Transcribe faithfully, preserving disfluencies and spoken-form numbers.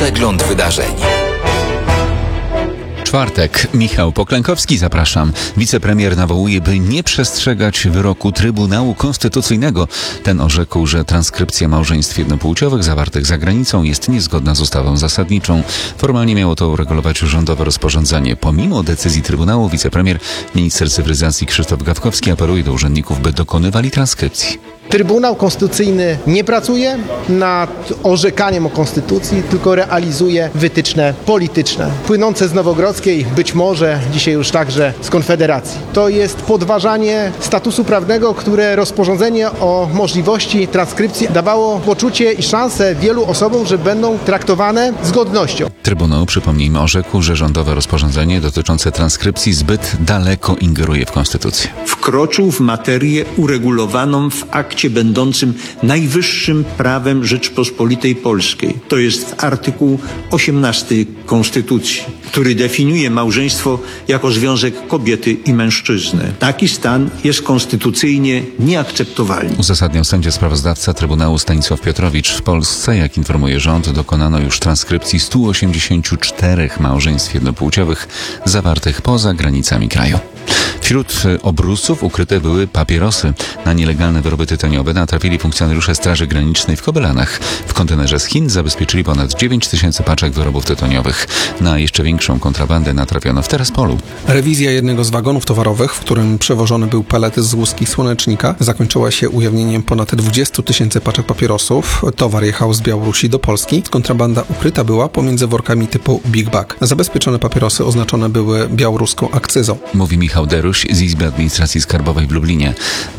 Przegląd wydarzeń. Czwartek. Michał Poklękowski, zapraszam. Wicepremier nawołuje, by nie przestrzegać wyroku Trybunału Konstytucyjnego. Ten orzekł, że transkrypcja małżeństw jednopłciowych zawartych za granicą jest niezgodna z ustawą zasadniczą. Formalnie miało to uregulować rządowe rozporządzenie. Pomimo decyzji Trybunału, wicepremier, minister cyfryzacji Krzysztof Gawkowski apeluje do urzędników, by dokonywali transkrypcji. Trybunał Konstytucyjny nie pracuje nad orzekaniem o Konstytucji, tylko realizuje wytyczne polityczne, płynące z Nowogrodzkiej, być może dzisiaj już także z Konfederacji. To jest podważanie statusu prawnego, które rozporządzenie o możliwości transkrypcji dawało poczucie i szansę wielu osobom, że będą traktowane z godnością. Trybunał, przypomnijmy, orzekł, że rządowe rozporządzenie dotyczące transkrypcji zbyt daleko ingeruje w Konstytucję. Wkroczył w materię uregulowaną w akcie będącym najwyższym prawem Rzeczypospolitej Polskiej. To jest artykuł osiemnasty Konstytucji, który definiuje małżeństwo jako związek kobiety i mężczyzny. Taki stan jest konstytucyjnie nieakceptowalny. Uzasadniał sędzia sprawozdawca Trybunału Stanisław Piotrowicz. W Polsce, jak informuje rząd, dokonano już transkrypcji stu osiemdziesięciu czterech małżeństw jednopłciowych zawartych poza granicami kraju. Wśród obrusów ukryte były papierosy. Na nielegalne wyroby tytoniowe natrafili funkcjonariusze Straży Granicznej w Kobylanach. W kontenerze z Chin zabezpieczyli ponad dziewięć tysięcy paczek wyrobów tytoniowych. Na jeszcze większą kontrabandę natrafiono w Teraspolu. Rewizja jednego z wagonów towarowych, w którym przewożony był pelet z łuski słonecznika, zakończyła się ujawnieniem ponad dwudziestu tysięcy paczek papierosów. Towar jechał z Białorusi do Polski. Kontrabanda ukryta była pomiędzy workami typu Big Bag. Zabezpieczone papierosy oznaczone były białoruską akcyzą. Mówi Michał Deruś z Izby Administracji Skarbowej w Lublinie.